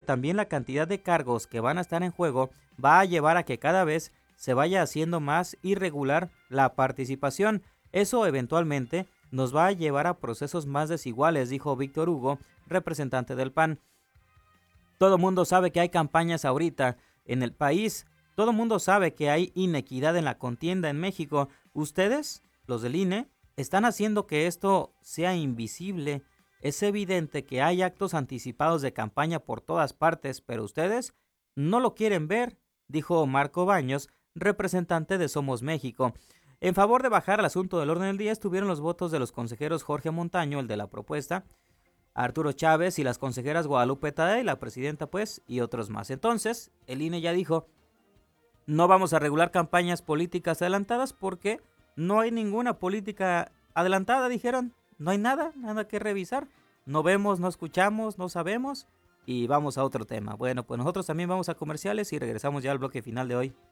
también la cantidad de cargos que van a estar en juego va a llevar a que cada vez se vaya haciendo más irregular la participación. Eso eventualmente nos va a llevar a procesos más desiguales, dijo Víctor Hugo, representante del PAN. Todo mundo sabe que hay campañas ahorita en el país. Todo mundo sabe que hay inequidad en la contienda en México. Ustedes, los del INE, están haciendo que esto sea invisible. Es evidente que hay actos anticipados de campaña por todas partes, pero ustedes no lo quieren ver, dijo Marco Baños, representante de Somos México. En favor de bajar el asunto del orden del día estuvieron los votos de los consejeros Jorge Montaño, el de la propuesta, Arturo Chávez y las consejeras Guadalupe Tadei, la presidenta pues, y otros más. Entonces, el INE ya dijo, no vamos a regular campañas políticas adelantadas porque no hay ninguna política adelantada, dijeron. No hay nada que revisar. No vemos, no escuchamos, no sabemos y vamos a otro tema. Bueno, pues nosotros también vamos a comerciales y regresamos ya al bloque final de hoy.